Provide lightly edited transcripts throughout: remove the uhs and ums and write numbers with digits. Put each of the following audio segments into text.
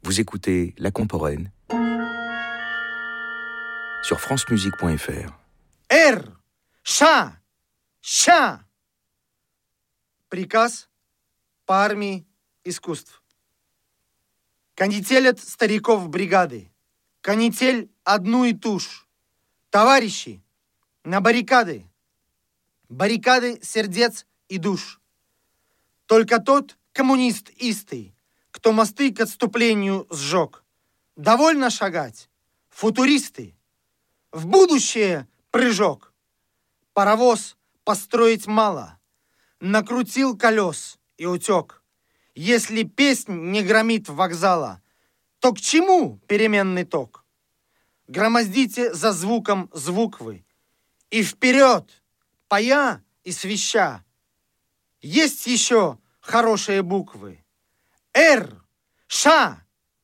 Vous écoutez La Contemporaine sur francemusique.fr. Ша! Приказ по армии искусств. Конетелят стариков бригады. Канитель одну и ту ж. Товарищи, на баррикады. Баррикады сердец и душ. Только тот коммунист истый, кто мосты к отступлению сжег. Довольно шагать, футуристы. В будущее прыжок. Паровоз построить мало. Накрутил колес и утек. Если песнь не громит вокзала, то к чему переменный ток? Громоздите за звуком звук вы. И вперед, поя и свища. Есть еще хорошие буквы. Ша.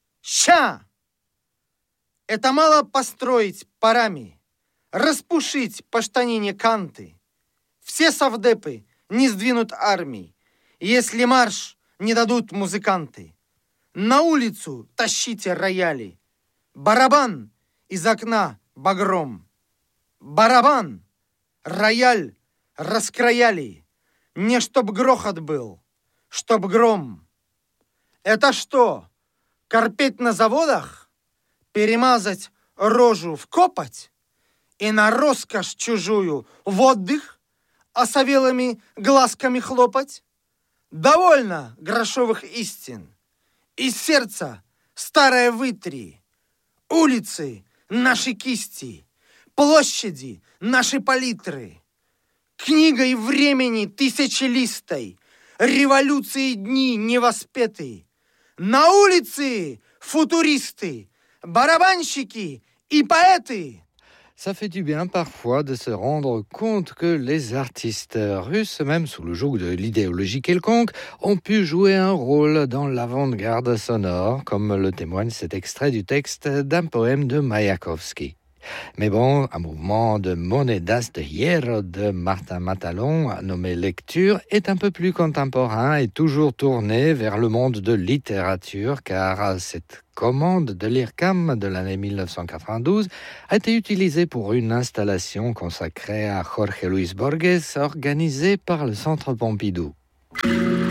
Это мало построить парами, распушить по штанине канты. Все совдепы не сдвинут армий, если марш не дадут музыканты. На улицу тащите рояли. Барабан из окна багром. Барабан, рояль раскрояли. Не чтоб грохот был, чтоб гром. Это что, корпеть на заводах? Перемазать рожу в копоть? И на роскошь чужую в отдых осовелыми глазками хлопать? Довольно грошовых истин. Из сердца старое вытри. Улицы наши кисти, площади наши палитры. Книгой времени тысячелистой, революции дни невоспеты. На улице футуристы, барабанщики и поэты. Ça fait du bien parfois de se rendre compte que les artistes russes, même sous le joug de l'idéologie quelconque, ont pu jouer un rôle dans l'avant-garde sonore, comme le témoigne cet extrait du texte d'un poème de Maïakovski. Mais bon, un mouvement de Monedas de Hierro de Martin Matalon, nommé Lecture, est un peu plus contemporain et toujours tourné vers le monde de littérature, car cette commande de l'IRCAM de l'année 1992 a été utilisée pour une installation consacrée à Jorge Luis Borges organisée par le Centre Pompidou.